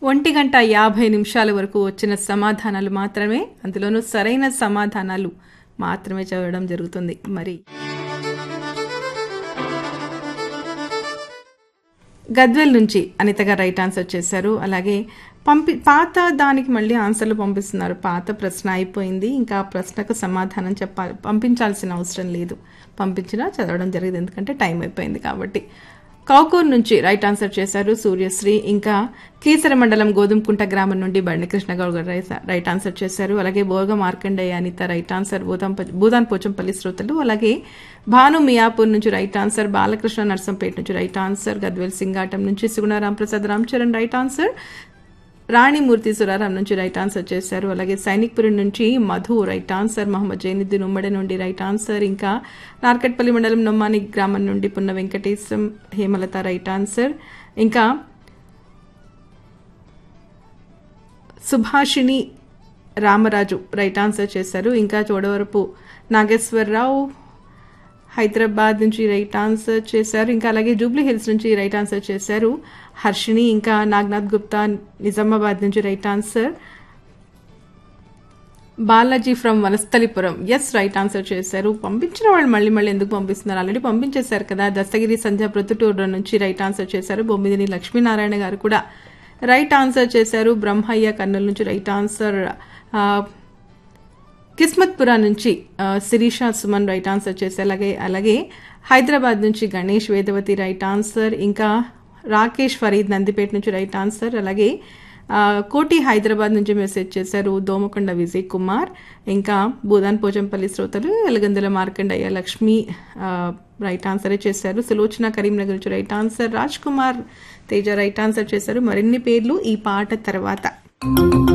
1:50 వరకు వచ్చిన సమాధానాలు మాత్రమే, అందులోనూ సరైన సమాధానాలు మాత్రమే చదవడం జరుగుతుంది. మరి గద్వేల్ నుంచి అనిత గారు రైట్ ఆన్సర్ చేశారు. అలాగే పాత దానికి మళ్ళీ ఆన్సర్లు పంపిస్తున్నారు. పాత ప్రశ్న అయిపోయింది, ఇంకా ప్రశ్నకు సమాధానం చెప్పాలి, పంపించాల్సిన అవసరం లేదు. పంపించినా చదవడం జరిగింది, ఎందుకంటే టైం అయిపోయింది కాబట్టి. కౌకూర్ నుంచి రైట్ ఆన్సర్ చేశారు సూర్యశ్రీ. ఇంకా కీసర మండలం గోధుమకుంట గ్రామం నుండి బండి కృష్ణ గౌడ్ గారు రైట్ ఆన్సర్ చేశారు. అలాగే బోర్గ మార్కండయ్య అనిత రైట్ ఆన్సర్, భూదాన్ పోచంపల్లి శ్రోతలు. అలాగే భాను మియాపూర్ నుంచి రైట్ ఆన్సర్, బాలకృష్ణ నర్సంపేట నుంచి రైట్ ఆన్సర్, గద్వేల్ సింగాటం నుంచి సుగుణ రాంప్రసాద్ రామ్ చరణ్ రైట్ ఆన్సర్, రాణిమూర్తి సురారాం నుంచి రైట్ ఆన్సర్ చేశారు. అలాగే సైనిక్పురి నుంచి మధు రైట్ ఆన్సర్, మహమ్మద్ జైనుద్దీన్ ఉమ్మడి నుండి రైట్ ఆన్సర్, ఇంకా నార్కట్పల్లి మండలం నొమ్మాని గ్రామం నుండి పున్న వెంకటేశం హేమలత రైట్ ఆన్సర్, ఇంకా సుభాషిణి రామరాజు రైట్ ఆన్సర్ చేశారు. ఇంకా చోడవరపు నాగేశ్వరరావు హైదరాబాద్ నుంచి రైట్ ఆన్సర్ చేశారు. ఇంకా అలాగే జూబ్లీ హిల్స్ నుంచి రైట్ ఆన్సర్ చేశారు హర్షిని. ఇంకా నాగనాథ్ గుప్తా నిజామాబాద్ నుంచి right answer, Balaji from Vanasthalipuram yes right answer చేశారు. పంపించిన వాళ్ళు మళ్ళీ మళ్ళీ ఎందుకు పంపిస్తున్నారు, ఆల్రెడీ పంపించేశారు కదా. దస్తగిరి సంధ్య ప్రొద్దుటూరు నుంచి రైట్ ఆన్సర్ చేశారు. బొమ్మిదిని లక్ష్మీనారాయణ గారు కూడా రైట్ ఆన్సర్ చేశారు. బ్రహ్మయ్య కర్నూలు నుంచి రైట్ ఆన్సర్, కిస్మత్పురా నుంచి శిరీష సుమన్ రైట్ ఆన్సర్ చేశారు. అలాగే హైదరాబాద్ నుంచి గణేష్ వేదవతి రైట్ ఆన్సర్, ఇంకా రాకేష్ ఫరీద్ నందిపేట నుంచి రైట్ ఆన్సర్, అలాగే కోటి హైదరాబాద్ నుంచి మెసేజ్ చేశారు దోమకొండ విజయ్ కుమార్, ఇంకా భూదాన్ పోచంపల్లి శ్రోతలు ఎలగందుల మార్కండయ్య లక్ష్మి రైట్ ఆన్సరే చేశారు. సులోచన కరీంనగర్ నుంచి right answer, Raj Kumar Teja right answer చేశారు. మరిన్ని పేర్లు ఈ పాట తర్వాత.